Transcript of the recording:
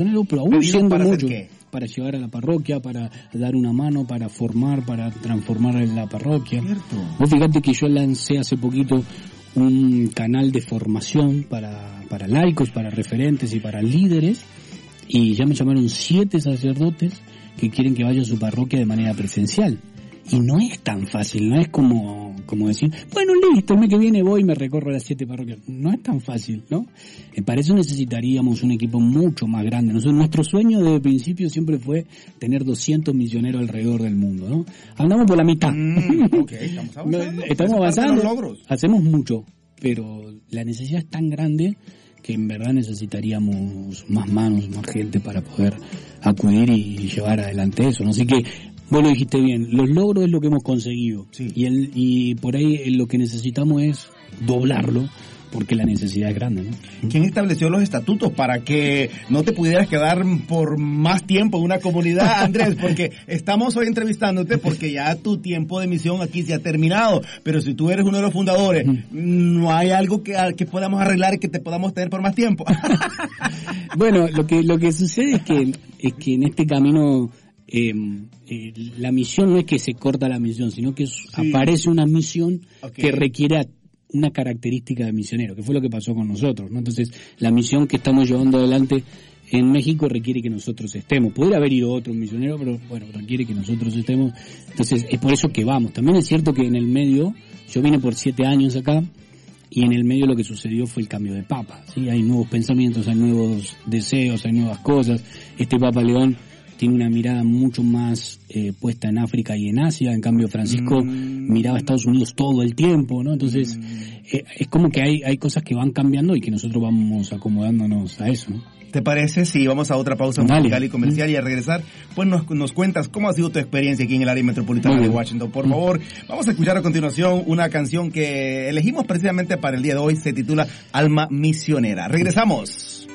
pero aún siendo para mucho, ¿qué? para llevar a la parroquia, para dar una mano, para formar, para transformar en la parroquia. Cierto. Vos fíjate que yo lancé hace poquito un canal de formación para laicos, para referentes y para líderes, y ya me llamaron 7 sacerdotes que quieren que vaya a su parroquia de manera presencial. Y no es tan fácil, no es como decir, bueno, listo, el mes que viene voy y me recorro las 7 parroquias. No es tan fácil, ¿no? Para eso necesitaríamos un equipo mucho más grande. Nuestro sueño desde el principio siempre fue tener 200 misioneros alrededor del mundo, ¿no? Andamos por la mitad. Okay, estamos avanzando. Hacemos mucho, pero la necesidad es tan grande que en verdad necesitaríamos más manos, más gente para poder acudir y llevar adelante eso, ¿no? Así que vos lo dijiste bien, los logros es lo que hemos conseguido, sí. Y por ahí lo que necesitamos es doblarlo, porque la necesidad es grande, ¿no? ¿Quién estableció los estatutos para que no te pudieras quedar por más tiempo en una comunidad, Andrés? Porque estamos hoy entrevistándote porque ya tu tiempo de misión aquí se ha terminado, pero si tú eres uno de los fundadores, ¿no hay algo que podamos arreglar y que te podamos tener por más tiempo? Bueno, lo que sucede es que en este camino la misión no es que se corta la misión, sino que aparece una misión que requiere una característica de misionero, que fue lo que pasó con nosotros, ¿no? Entonces, la misión que estamos llevando adelante en México requiere que nosotros estemos. Pudiera haber ido otro misionero, pero bueno, requiere que nosotros estemos. Entonces, es por eso que vamos. También es cierto que en el medio, yo vine por 7 años acá, y en el medio lo que sucedió fue el cambio de papa, ¿sí? Hay nuevos pensamientos, hay nuevos deseos, hay nuevas cosas. Este Papa León tiene una mirada mucho más puesta en África y en Asia. En cambio, Francisco miraba a Estados Unidos todo el tiempo, ¿no? Entonces, es como que hay cosas que van cambiando y que nosotros vamos acomodándonos a eso, ¿no? ¿Te parece si vamos a otra pausa musical y comercial y al regresar, pues nos cuentas cómo ha sido tu experiencia aquí en el área metropolitana de Washington? Por favor, vamos a escuchar a continuación una canción que elegimos precisamente para el día de hoy, se titula Alma Misionera. Regresamos.